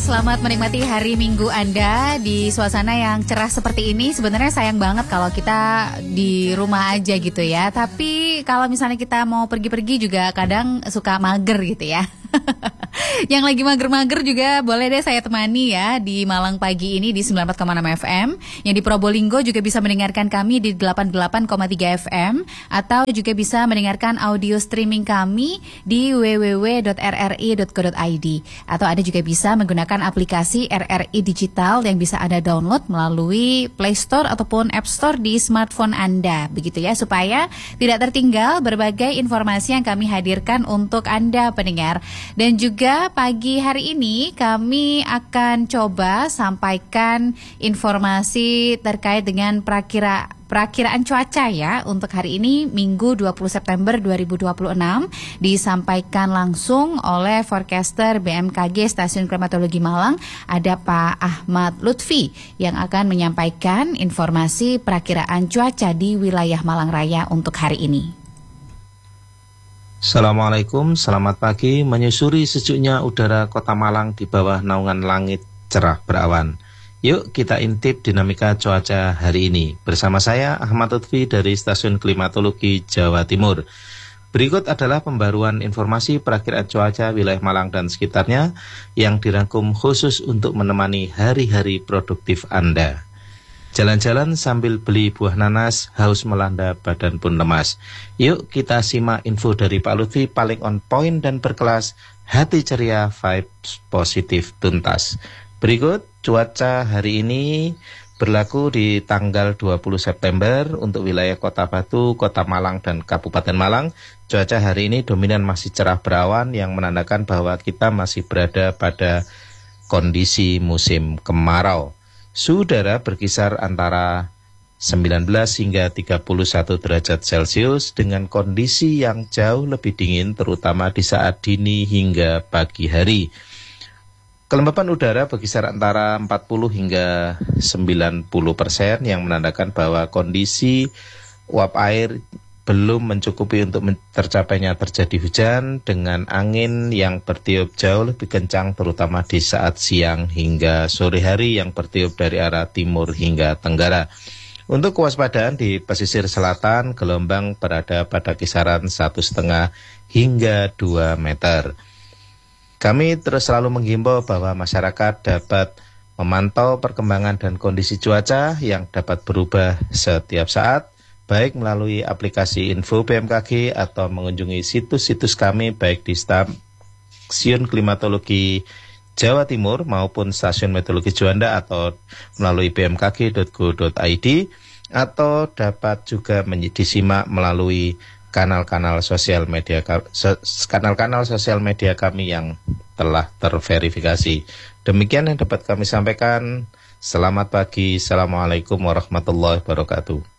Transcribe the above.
selamat menikmati hari Minggu Anda di suasana yang cerah seperti ini. Sebenarnya sayang banget kalau kita di rumah aja gitu ya. Tapi kalau misalnya kita mau pergi-pergi juga kadang suka mager gitu ya. Yang lagi mager-mager juga boleh deh saya temani ya di Malang pagi ini di 94,6 FM. Yang di Probolinggo juga bisa mendengarkan kami di 88,3 FM. Atau juga bisa mendengarkan audio streaming kami di www.rri.co.id. Atau Anda juga bisa menggunakan aplikasi RRI Digital yang bisa Anda download melalui Play Store ataupun App Store di smartphone Anda. Begitu ya, supaya tidak tertinggal berbagai informasi yang kami hadirkan untuk Anda pendengar. Dan juga pagi hari ini kami akan coba sampaikan informasi terkait dengan perakiraan cuaca ya untuk hari ini Minggu 20 September 2026 disampaikan langsung oleh forecaster BMKG Stasiun Klimatologi Malang, ada Pak Ahmad Lutfi yang akan menyampaikan informasi perakiraan cuaca di wilayah Malang Raya untuk hari ini. Assalamualaikum, selamat pagi. Menyusuri sejuknya udara kota Malang di bawah naungan langit cerah berawan. Yuk kita intip dinamika cuaca hari ini. Bersama saya Ahmad Lutfi dari Stasiun Klimatologi Jawa Timur. Berikut adalah pembaruan informasi perakiraan cuaca wilayah Malang dan sekitarnya yang dirangkum khusus untuk menemani hari-hari produktif Anda. Jalan-jalan sambil beli buah nanas, haus melanda, badan pun lemas. Yuk kita simak info dari Pak Lutfi paling on point dan berkelas, hati ceria, vibes positif tuntas. Berikut cuaca hari ini berlaku di tanggal 20 September untuk wilayah Kota Batu, Kota Malang, dan Kabupaten Malang. Cuaca hari ini dominan masih cerah berawan yang menandakan bahwa kita masih berada pada kondisi musim kemarau. Suhu udara berkisar antara 19 hingga 31 derajat Celcius dengan kondisi yang jauh lebih dingin terutama di saat dini hingga pagi hari. Kelembapan udara berkisar antara 40 hingga 90% yang menandakan bahwa kondisi uap air belum mencukupi untuk tercapainya terjadi hujan dengan angin yang bertiup jauh lebih kencang terutama di saat siang hingga sore hari yang bertiup dari arah timur hingga tenggara. Untuk kewaspadaan di pesisir selatan, gelombang berada pada kisaran 1,5 hingga 2 meter. Kami terus selalu menghimbau bahwa masyarakat dapat memantau perkembangan dan kondisi cuaca yang dapat berubah setiap saat, baik melalui aplikasi info BMKG atau mengunjungi situs-situs kami baik di Stasiun Klimatologi Jawa Timur maupun Stasiun Meteorologi Juanda atau melalui bmkg.go.id atau dapat juga disimak melalui kanal-kanal sosial media kami yang telah terverifikasi. Demikian yang dapat kami sampaikan. Selamat pagi. Assalamualaikum warahmatullahi wabarakatuh.